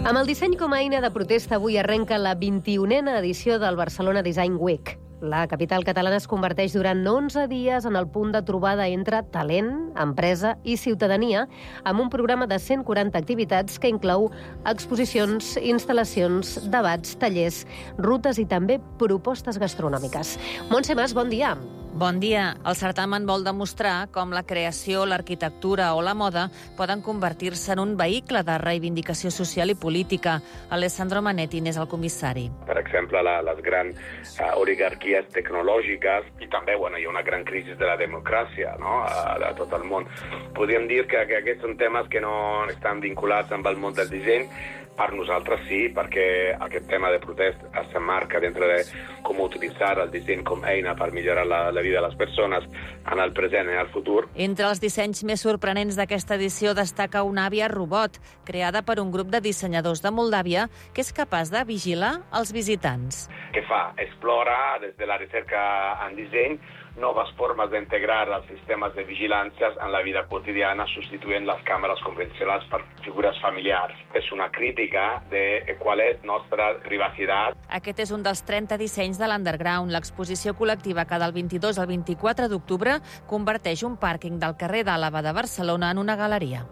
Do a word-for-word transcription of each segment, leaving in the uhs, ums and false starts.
Amb el disseny com a eina de protesta, avui arrenca la vint-i-unena edició del Barcelona Design Week. La capital catalana es converteix durant onze dies en el punt de trobada entre talent, empresa i ciutadania, amb un programa de cent quaranta activitats que inclou exposicions, instal·lacions, debats, tallers, rutes i també propostes gastronòmiques. Montse Mas, bon dia. Bon dia. El certamen vol demostrar com la creació, l'arquitectura o la moda poden convertir-se en un vehicle de reivindicació social i política. Alessandro Manetti n'és el comissari. Per exemple, la, les grans uh, oligarquies tecnològiques i també bueno, hi ha una gran crisi de la democràcia, no? a, a tot el món. Podríem dir que, que aquests són temes que no estan vinculats amb el món del disseny. Per nosaltres sí, perquè aquest tema de protest s'emmarca dintre de com utilitzar el disseny com eina per millorar la, la vida de les persones en el present i en el futur. Entre els dissenys més sorprenents d'aquesta edició destaca una àvia robot, creada per un grup de dissenyadors de Moldàvia que és capaç de vigilar els visitants. Què fa? Explora des de la recerca en disseny noves formes d'integrar els sistemes de vigilància en la vida quotidiana, substituint les càmeres convencionals per figures familiars. És una crítica de qual és nostra privacitat. Aquest és un dels trenta dissenys de l'Underground. L'exposició col·lectiva que del vint-i-dos al vint-i-quatre d'octubre converteix un pàrquing del carrer d'Àlaba de Barcelona en una galeria.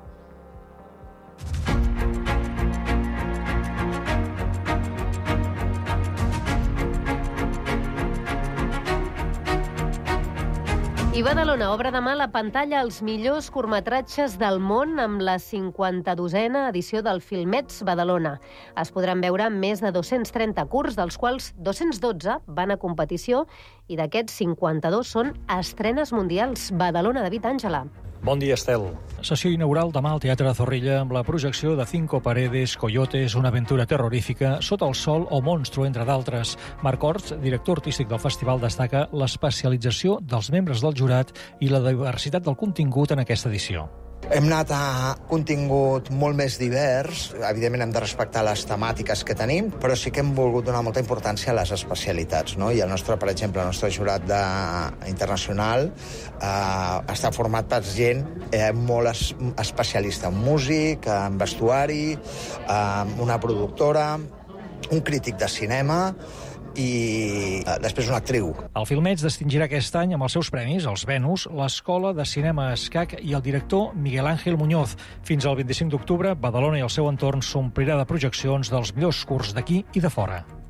I Badalona obre demà la pantalla als millors curtmetratges del món amb la cinquanta-dosena edició del Filmets Badalona. Es podran veure més de dos-cents trenta curts, dels quals dos-cents dotze van a competició i d'aquests cinquanta-dos són estrenes mundials. Badalona, David Àngela. Bon dia, Estel. Sessió inaugural demà al Teatre de Zorrilla amb la projecció de Cinco Paredes, Coyotes, una aventura terrorífica, Sota el sol o Monstro, entre d'altres. Marc Orts, director artístic del festival, destaca l'especialització dels membres del jurat i la diversitat del contingut en aquesta edició. Hem anat a contingut molt més divers. Evidentment hem de respectar les temàtiques que tenim, però sí que hem volgut donar molta importància a les especialitats, no? I el nostre, per exemple, el nostre jurat de... internacional eh, està format per gent eh, molt es... especialista en músic, en vestuari, eh, una productora, un crític de cinema i eh, després una actriu. El Filmets distingirà aquest any amb els seus premis, els Venus, l'Escola de Cinema Escac i el director Miguel Ángel Muñoz. Fins al vint-i-cinc d'octubre, Badalona i el seu entorn s'omplirà de projeccions dels millors curts d'aquí i de fora.